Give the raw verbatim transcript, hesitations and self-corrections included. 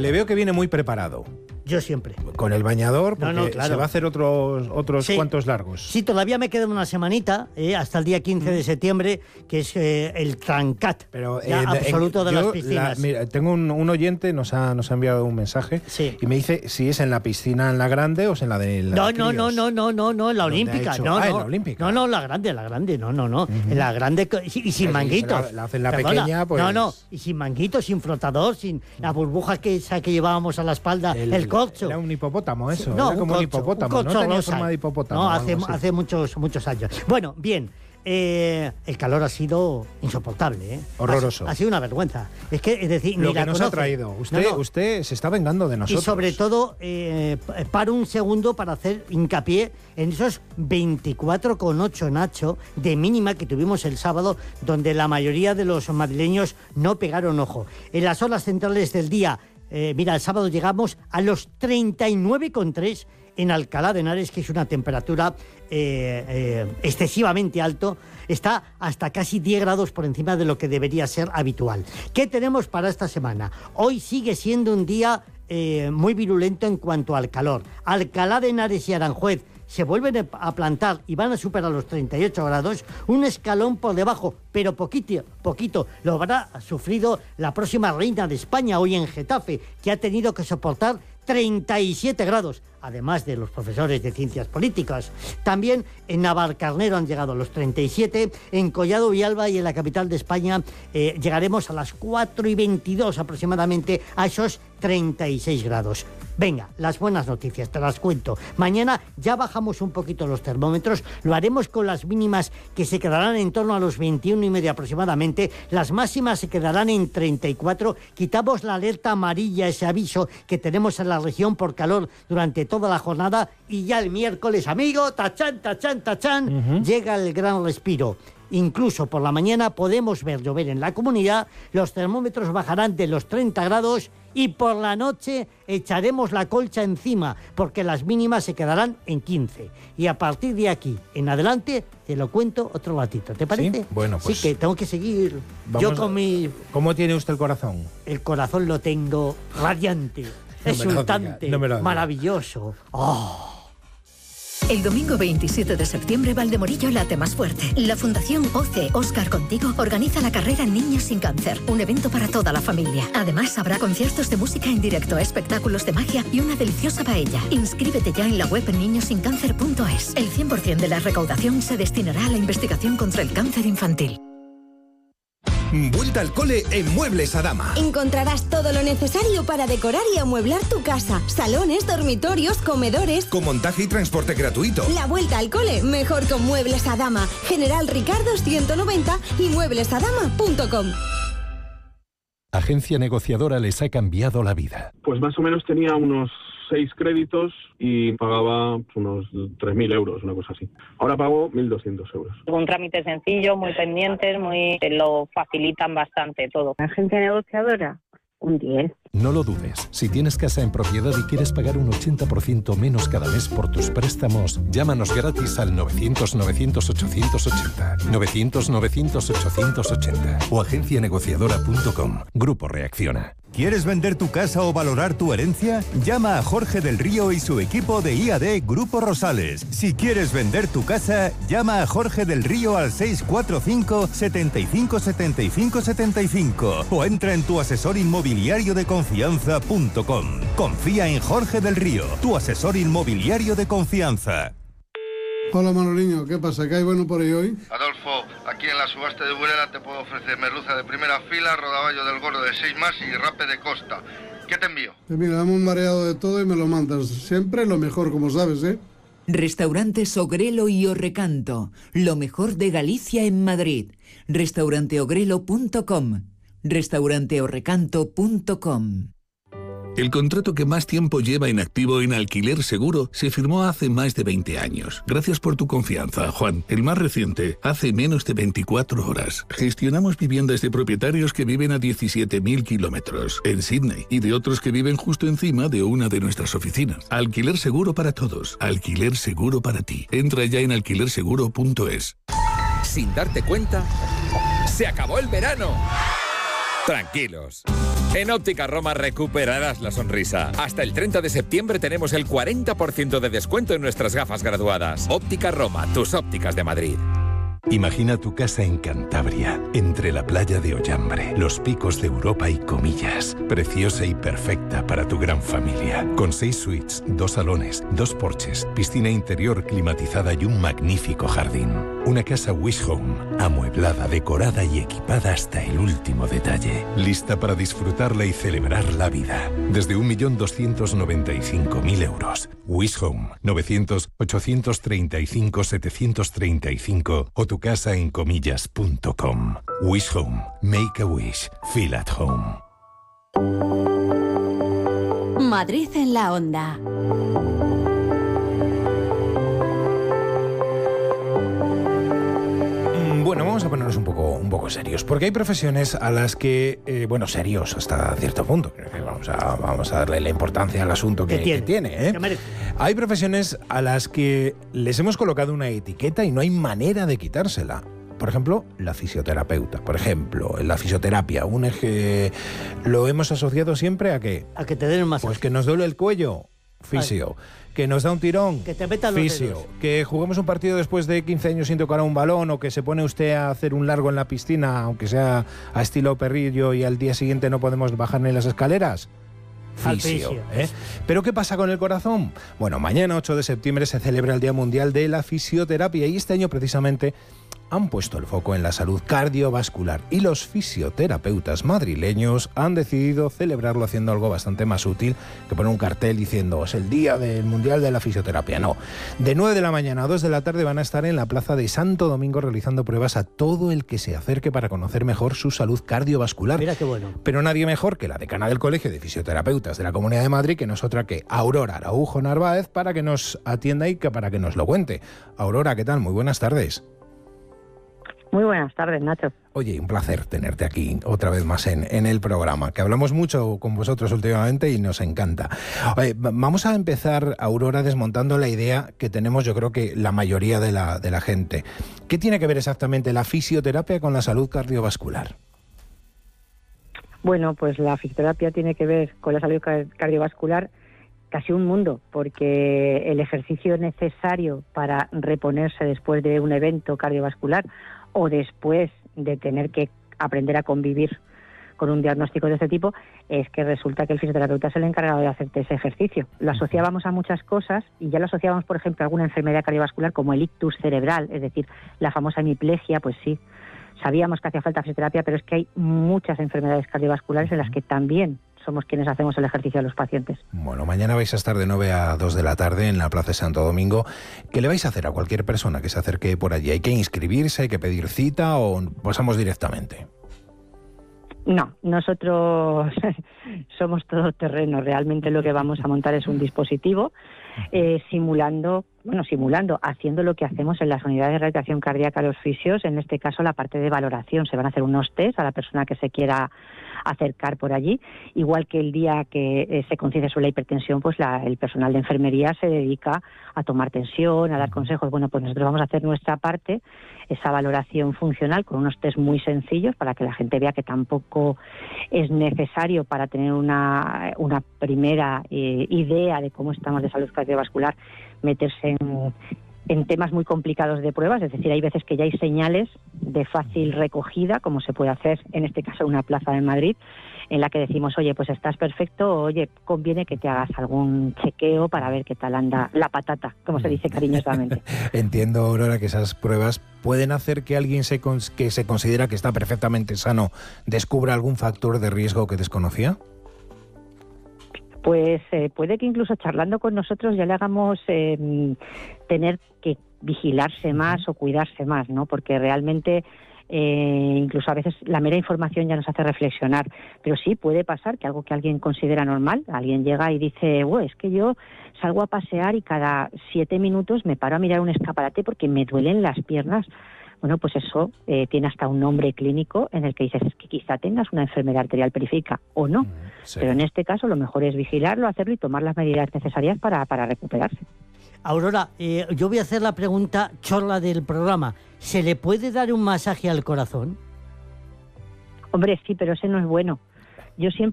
le veo que viene muy preparado. Yo siempre. Con el bañador, porque no, no, claro. se va a hacer otros, otros sí. cuantos largos. Sí, todavía me queda una semanita, eh, hasta el día quince de septiembre, que es eh, el Trancat, Pero, ya eh, absoluto en, de yo, las piscinas. La, mira, tengo un, un oyente, nos ha, nos ha enviado un mensaje, sí. y me dice si es en la piscina en la grande o es en la de la No, críos. no, no, no, no, no, no, en la olímpica. No, ah, no, en la olímpica. No, no, la grande, la grande, no, no, no. Uh-huh. En la grande y, y sin Pero manguitos. Si la, la hacen la Perdona. pequeña, pues... No, no, y sin manguitos, sin flotador, sin la burbuja que, esa que llevábamos a la espalda, el, el corcho. Era un hipopótamo eso, no, era como un, un hipopótamo, un no tenía rosa. forma de hipopótamo. No, hace, hace muchos, muchos años. Bueno, bien. Eh, el calor ha sido insoportable, ¿eh? Horroroso. Ha, ha sido una vergüenza. Es que, es decir, lo ni que la nos conoce. ha traído. Usted, no, no. usted se está vengando de nosotros. Y sobre todo, eh, paro un segundo para hacer hincapié en esos veinticuatro coma ocho, Nacho, de mínima que tuvimos el sábado, donde la mayoría de los madrileños no pegaron ojo. En las horas centrales del día, eh, mira, el sábado llegamos a los treinta y nueve coma tres en Alcalá de Henares, que es una temperatura eh, eh, excesivamente alto, está hasta casi diez grados por encima de lo que debería ser habitual. ¿Qué tenemos para esta semana? Hoy sigue siendo un día eh, muy virulento en cuanto al calor. Alcalá de Henares y Aranjuez se vuelven a plantar y van a superar los treinta y ocho grados, un escalón por debajo, pero poquito, poquito, lo habrá sufrido la próxima reina de España hoy en Getafe, que ha tenido que soportar treinta y siete grados, además de los profesores de ciencias políticas. También en Navalcarnero han llegado los treinta y siete, en Collado Villalba y en la capital de España eh, llegaremos a las cuatro y veintidós aproximadamente a esos treinta y seis grados. Venga, las buenas noticias, te las cuento. Mañana ya bajamos un poquito los termómetros, lo haremos con las mínimas que se quedarán en torno a los veintiuno y medio aproximadamente, las máximas se quedarán en treinta y cuatro, quitamos la alerta amarilla, ese aviso que tenemos en la región por calor durante toda la jornada, y ya el miércoles, amigo, tachán, tachán, tachán, uh-huh. llega el gran respiro. Incluso por la mañana podemos ver llover en la comunidad, los termómetros bajarán de los treinta grados y por la noche echaremos la colcha encima porque las mínimas se quedarán en quince. Y a partir de aquí en adelante te lo cuento otro ratito, ¿te parece? Sí, bueno, pues... Sí, que tengo que seguir. Vamos, yo con mi... ¿Cómo tiene usted el corazón? El corazón lo tengo radiante, no exultante, no maravilloso. ¡Oh! El domingo veintisiete de septiembre, Valdemorillo late más fuerte. La Fundación O C E Oscar Contigo organiza la carrera Niños sin Cáncer, un evento para toda la familia. Además, habrá conciertos de música en directo, espectáculos de magia y una deliciosa paella. Inscríbete ya en la web niños sin cáncer punto es. El cien por ciento de la recaudación se destinará a la investigación contra el cáncer infantil. Vuelta al cole en Muebles Adama. Encontrarás todo lo necesario para decorar y amueblar tu casa. Salones, dormitorios, comedores. Con montaje y transporte gratuito. La vuelta al cole mejor con Muebles Adama. General Ricardo ciento noventa y muebles adama punto com. Agencia Negociadora les ha cambiado la vida. Pues más o menos tenía unos seis créditos y pagaba unos tres mil euros, una cosa así. Ahora pago mil doscientos euros. Un trámite sencillo, muy pendientes, muy te lo facilitan bastante todo. Agencia negociadora, un diez. No lo dudes. Si tienes casa en propiedad y quieres pagar un ochenta por ciento menos cada mes por tus préstamos, llámanos gratis al novecientos novecientos ochocientos ochenta, novecientos novecientos ochocientos ochenta o agencia negociadora punto com. Grupo Reacciona. ¿Quieres vender tu casa o valorar tu herencia? Llama a Jorge del Río y su equipo de I A D Grupo Rosales. Si quieres vender tu casa, llama a Jorge del Río al seis cuatro cinco, setenta y cinco, setenta y cinco, setenta y cinco o entra en tu asesor inmobiliario de confianza punto com. Confía en Jorge del Río, tu asesor inmobiliario de confianza. Hola Manoliño, ¿qué pasa? ¿Qué hay bueno por ahí hoy? Adolfo, aquí en la subasta de Burela te puedo ofrecer merluza de primera fila, rodaballo del gordo de seis más y rape de costa. ¿Qué te envío? Pues mira, dame un mareado de todo y me lo mandas. Siempre lo mejor, como sabes, ¿eh? Restaurantes Ogrelo y Orrecanto, lo mejor de Galicia en Madrid. restaurante ogrelo punto com, restaurante orrecanto punto com. El contrato que más tiempo lleva en activo en Alquiler Seguro se firmó hace más de veinte años. Gracias por tu confianza, Juan. El más reciente, hace menos de veinticuatro horas. Gestionamos viviendas de propietarios que viven a diecisiete mil kilómetros en Sydney y de otros que viven justo encima de una de nuestras oficinas. Alquiler Seguro para todos. Alquiler Seguro para ti. Entra ya en alquiler seguro punto es. Sin darte cuenta, se acabó el verano. Tranquilos. En Óptica Roma recuperarás la sonrisa. Hasta el treinta de septiembre tenemos el cuarenta por ciento de descuento en nuestras gafas graduadas. Óptica Roma, tus ópticas de Madrid. Imagina tu casa en Cantabria, entre la playa de Ollambre, los picos de Europa y Comillas. Preciosa y perfecta para tu gran familia. Con seis suites, dos salones, dos porches, piscina interior climatizada y un magnífico jardín. Una casa Wish Home, amueblada, decorada y equipada hasta el último detalle. Lista para disfrutarla y celebrar la vida. Desde un millón doscientos noventa y cinco mil euros. Wish Home, novecientos, ochocientos treinta y cinco, setecientos treinta y cinco o tu casa en comillas punto com. Wish Home. Make a wish. Feel at home. Madrid en la onda. Bueno, vamos a ponernos un poco, un poco serios, porque hay profesiones a las que, eh, bueno, serios hasta cierto punto, vamos a, vamos a darle la importancia al asunto que, que tiene, ¿eh? Hay profesiones a las que les hemos colocado una etiqueta y no hay manera de quitársela. Por ejemplo, la fisioterapeuta. Por ejemplo, en la fisioterapia, un eje lo hemos asociado siempre a que... A que te den un masaje. Pues que nos duele el cuello, fisio. Ay. Que nos da un tirón, que te metan los fisio. dedos. Que juguemos un partido después de quince años sin tocar un balón, o que se pone usted a hacer un largo en la piscina, aunque sea a estilo perrillo, y al día siguiente no podemos bajar ni las escaleras. Fisio, ¿eh? ¿Pero qué pasa con el corazón? Bueno, mañana ocho de septiembre se celebra el Día Mundial de la Fisioterapia y este año precisamente han puesto el foco en la salud cardiovascular y los fisioterapeutas madrileños han decidido celebrarlo haciendo algo bastante más útil que poner un cartel diciendo es el Día del Mundial de la Fisioterapia. No, de nueve de la mañana a dos de la tarde van a estar en la plaza de Santo Domingo realizando pruebas a todo el que se acerque para conocer mejor su salud cardiovascular. Mira qué bueno. Pero nadie mejor que la decana del Colegio de Fisioterapeutas de la Comunidad de Madrid, que no es otra que Aurora Araujo Narváez, para que nos atienda y que para que nos lo cuente. Aurora, ¿qué tal? Muy buenas tardes. Muy buenas tardes, Nacho. Oye, un placer tenerte aquí otra vez más en, en el programa, que hablamos mucho con vosotros últimamente y nos encanta. Oye, vamos a empezar, Aurora, desmontando la idea que tenemos, yo creo que la mayoría de la, de la gente. ¿Qué tiene que ver exactamente la fisioterapia con la salud cardiovascular? Bueno, pues la fisioterapia tiene que ver con la salud cardiovascular casi un mundo, porque el ejercicio necesario para reponerse después de un evento cardiovascular o después de tener que aprender a convivir con un diagnóstico de este tipo, es que resulta que el fisioterapeuta es el encargado de hacerte ese ejercicio. Lo asociábamos a muchas cosas y ya lo asociábamos, por ejemplo, a alguna enfermedad cardiovascular como el ictus cerebral, es decir, la famosa hemiplegia, pues sí, sabíamos que hacía falta fisioterapia, pero es que hay muchas enfermedades cardiovasculares en las que también somos quienes hacemos el ejercicio a los pacientes. Bueno, mañana vais a estar de nueve a dos de la tarde en la Plaza de Santo Domingo. ¿Qué le vais a hacer a cualquier persona que se acerque por allí? ¿Hay que inscribirse, hay que pedir cita o pasamos directamente? No, nosotros somos todoterreno. Realmente lo que vamos a montar es un dispositivo eh, simulando, bueno, simulando, haciendo lo que hacemos en las unidades de rehabilitación cardíaca los fisios, en este caso la parte de valoración. Se van a hacer unos test a la persona que se quiera acercar por allí, igual que el día que eh, se concede sobre la hipertensión, pues la, el personal de enfermería se dedica a tomar tensión, a dar consejos. Bueno, pues nosotros vamos a hacer nuestra parte, esa valoración funcional con unos test muy sencillos para que la gente vea que tampoco es necesario para tener una, una primera eh, idea de cómo estamos de salud cardiovascular meterse en, en temas muy complicados de pruebas. Es decir, hay veces que ya hay señales de fácil recogida, como se puede hacer en este caso en una plaza de Madrid, en la que decimos, oye, pues estás perfecto, oye, conviene que te hagas algún chequeo para ver qué tal anda la patata, como se dice cariñosamente. Entiendo, Aurora, que esas pruebas pueden hacer que alguien se cons- que se considera que está perfectamente sano descubra algún factor de riesgo que desconocía. Pues eh, puede que incluso charlando con nosotros ya le hagamos eh, tener que vigilarse más o cuidarse más, ¿no? Porque realmente eh, incluso a veces la mera información ya nos hace reflexionar. Pero sí puede pasar que algo que alguien considera normal, alguien llega y dice, bueno, es que yo salgo a pasear y cada siete minutos me paro a mirar un escaparate porque me duelen las piernas. Bueno, pues eso eh, tiene hasta un nombre clínico en el que dices, es que quizá tengas una enfermedad arterial periférica o no. Sí. Pero en este caso lo mejor es vigilarlo, hacerlo y tomar las medidas necesarias para, para recuperarse. Aurora, eh, yo voy a hacer la pregunta chorla del programa. ¿Se le puede dar un masaje al corazón? Hombre, sí, pero ese no es bueno. Yo siempre